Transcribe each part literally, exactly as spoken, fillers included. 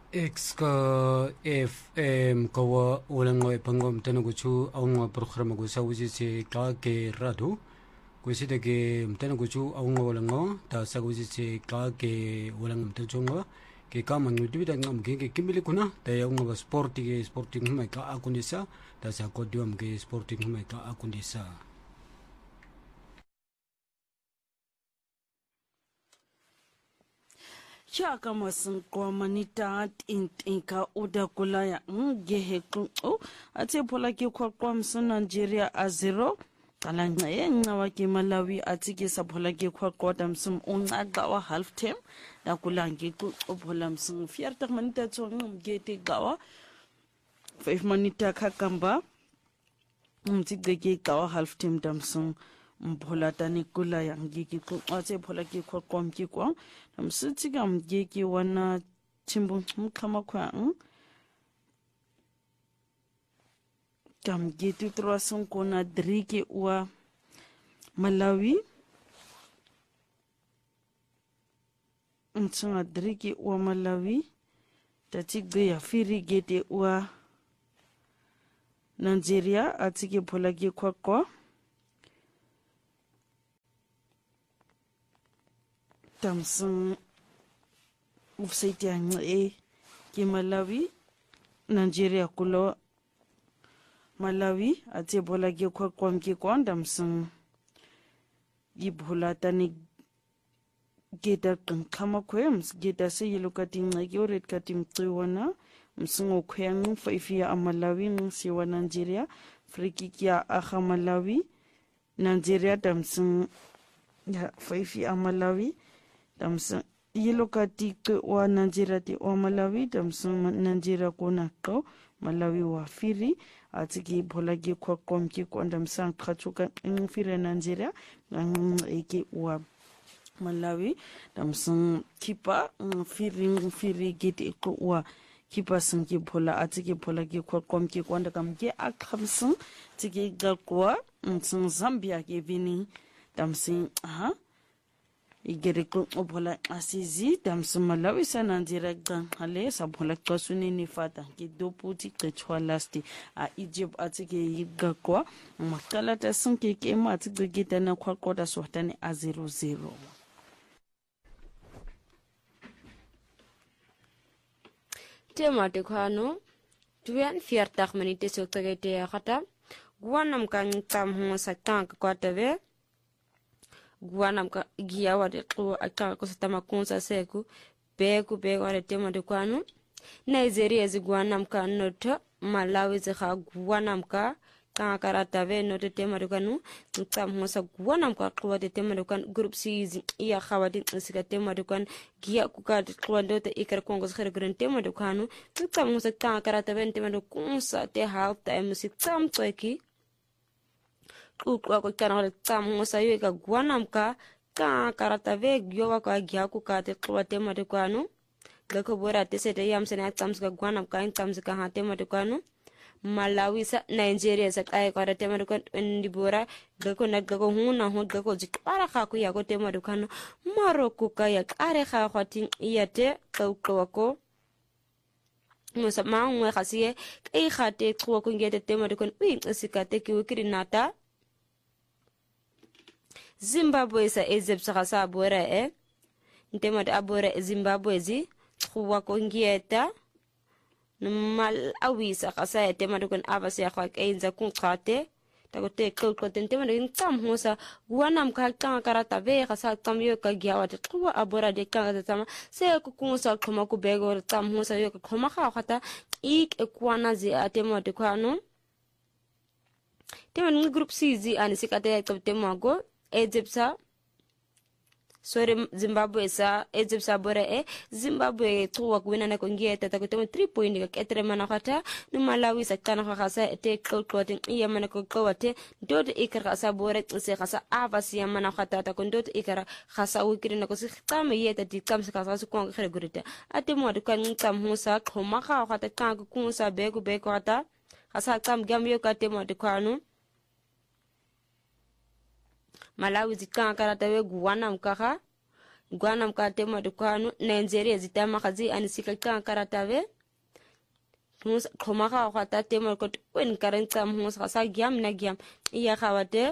X ka F M kawa ulang ngoy pangom tanu guchu awang ngoy program gu sa wuji se ka ke radu kuisi de ke tanu guchu awang ngoy ulang ngoy ta sa wuji se ka ke ulang tanu chongo ke ka man ngi da ngam ke ke kimili kuna ta awang ngoy sporti ke sporting mai ka akundisa ta sa ko diom ke sporting mai ka akundisa Chaka masinko manita intinka udakulaya ngehe o ate pola ki kwa kwa mso Nigeria a zero kala ngaye ngawa ki Malawi atike sa pola ki kwa kwa damsum unga wa half time da kula nge ku pola mso fierta manita to ngete gawa five manita kakamba mtike ke gawa half time damsum mphola tani kula yangi ki ku ate phola ki kwa kwa mki kwa namsiti ga mge ki wana chimbu mkama kwa kam ge tu troason kona driki wa Malawi mtsanga driki wa Malawi tati ge ya firi gete wa Nigeria atike phola ki kwa kwa tamsung website yang e ki Malawi Nigeria kulo Malawi ate bola ge kwa kwa mki kwa tamsung yi bola tani geta kama kwe ms geta se yelo kati ngaki oret kati mtriwana msungo kwe ngu faifia a Malawi ngsi wa Nigeria friki kia aha Malawi Nigeria tamsung ya faifia a Malawi tamsa yelo kati wa Nigeria ti wa Malawi tamsa Nigeria kona ko Malawi wa firi atiki bola ge kwa komki kwa tamsa kachuka ngfire Nigeria ngeke wa Malawi tamsa kipa ngfiri ngfiri gete ko wa kipa sanki bola atiki bola ge kwa komki kwa ndakamge akhamsa tiki gakwa nsang Zambia ke vini tamsa aha igereko obola asizi damsu Malawi sa Nigeria gang hale sa bola kwasuni ni fata ki doputi kechwa lasti a Egypt atike yiga kwa makala ta sunke ke ma atike gita na kwa koda sohtani a zero zero tema te kwano tuyan fiertak manite sotagete ya kata guanam kan tam ho sa tank kwa tave guanam ka giawa de ko aka ko satama kunsa seku beku be wale tema de kwanu Nigeria zi guanam ka noto Malawi zi kha guanam ka ka karata ve noto tema de kwanu tam hosa guanam ka ko de tema de kwan group C zi iya khawadi sika tema de kwan gia ku ka de ko ndote ikar kongo khare gren tema de kwanu tam hosa ka karata ve tema de kunsa te half time sik tam toki ukwa ko kana hole tamu sayo ka guanam ka ka karata ve gyowa ka gya ku ka te kwa tema de kwanu gako bora te sete yam sene tams ka guanam ka in tams ka ha tema de kwanu Malawi sa Nigeria sa kai ka tema de kwan ndi bora gako na gako huna ho gako jikara ka ku ya ko tema de kwanu Morocco ka ya kare ka khati iyate ka ko ko musa maungwe khasiye kai khate kwa ku ngete tema de kwan wi sikate ki wikiri nata Zimbabwe sa Egypt sa kasa abora e ntema de abora Zimbabwe zi kuwa kongieta numal awisa kasa e tema de kon avasi ya kwa enza kun kate takote ko ko ntema de ntam hosa guanam ka kan karata ve kasa tam yo ka giawa de kuwa abora de kan tama se ku kunsa koma ku bego tam hosa yo ka koma ka khata ik ekwana zi atema de kwano tema ng group C zi ani sikate ka tema go Egypt sa sore Zimbabwe sa Egypt sa bore e Zimbabwe tuwa kuwina na kongia tata kutema three point ka ketre mana kata ni Malawi sa kana khasa te kokotin iya mana kokowate dot ikar khasa bore se khasa avasi ya mana kata ta kondot ikara khasa wikiri na kosi tama yeta di kam sa khasa ko ngere gurita ate mo de kan tam husa khoma kha khata kan ku kunsa begu begu kata khasa kam gam yo ka te mo de kwanu Malawi zikanga karata we guwana mkaka gwana mka tema de kwano nenzeri zitama kazi anisika kan karatave mus khomaka khata tema ko wen karenta mus khasa gyam na gyam iya khawate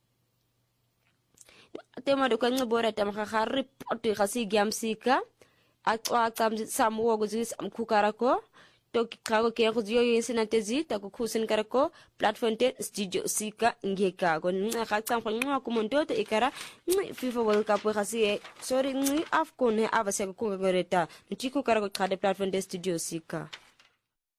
tema de kwanyo bora tama khari poti khasi gyam sika atwa tam samwo guzis amkukarako to kago ke khuzyo yesina tezi ta ku khusin karako platform te studio sika ngeka go nga tsam khonwa ku monto te ikara FIFA World Cup khasi sorry afcon avase ku ngoreta ntiko karako khade platform te studio sika